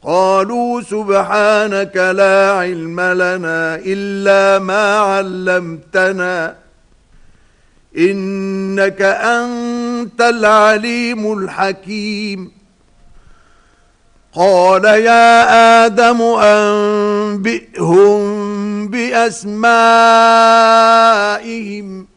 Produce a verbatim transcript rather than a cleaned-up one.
قالوا سبحانك لا علم لنا إلا ما علمتنا إنك أنت العليم الحكيم. قال يا آدم أنبئهم بأسمائهم